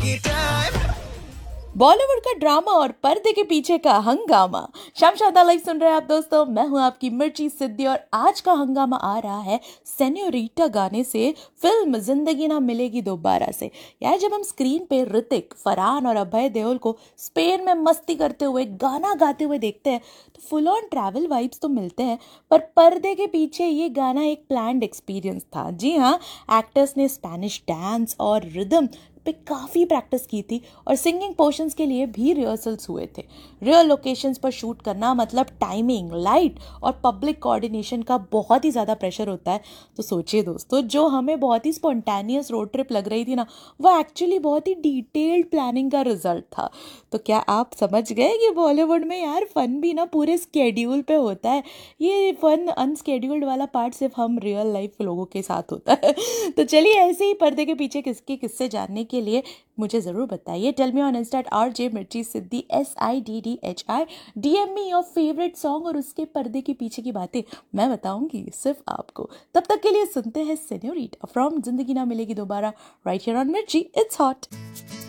बॉलीवुड का ड्रामा और पर्दे के पीछे का हंगामा। शमशादा लाइव सुन रहे हैं आप दोस्तों, मैं हूं आपकी मिर्ची सिद्धि और आज का हंगामा आ रहा है सेन्योरिटा गाने से फिल्म जिंदगी ना मिलेगी दोबारा से। यार जब हम स्क्रीन पे ऋतिक, फरहान और अभय देओल को स्पेन में मस्ती करते हुए गाना गाते हुए देखते हैं तो फुल ऑन ट्रैवल वाइब्स तो मिलते हैं, पर पर्दे के पीछे ये गाना एक प्लान्ड एक्सपीरियंस था। जी हाँ, एक्टर्स ने स्पेनिश डांस और रिदम पे काफ़ी प्रैक्टिस की थी और सिंगिंग पोर्शंस के लिए भी रिहर्सल्स हुए थे। रियल लोकेशंस पर शूट करना मतलब टाइमिंग, लाइट और पब्लिक कोऑर्डिनेशन का बहुत ही ज़्यादा प्रेशर होता है। तो सोचिए दोस्तों, जो हमें बहुत ही स्पॉन्टेनियस रोड ट्रिप लग रही थी ना, वो एक्चुअली बहुत ही डिटेल्ड प्लानिंग का रिजल्ट था। तो क्या आप समझ गए कि बॉलीवुड में यार फन भी ना पूरे स्केड्यूल पे होता है। ये फन अनस्केड्यूल्ड वाला पार्ट सिर्फ हम रियल लाइफ लोगों के साथ होता है। तो चलिए ऐसे ही पर्दे के पीछे किसके किस्से जानने के लिए मुझे ज़रूर बताइए। Tell me on Insta RJ मिर्ची सिद्धि SIDDHI। DM me your favourite song और उसके पर्दे के पीछे की बातें मैं बताऊंगी सिर्फ आपको। तब तक के लिए सुनते हैं सेन्योरिटा फ्रॉम जिंदगी ना मिलेगी दोबारा, राइट हियर ऑन मिर्ची, इट्स हॉट।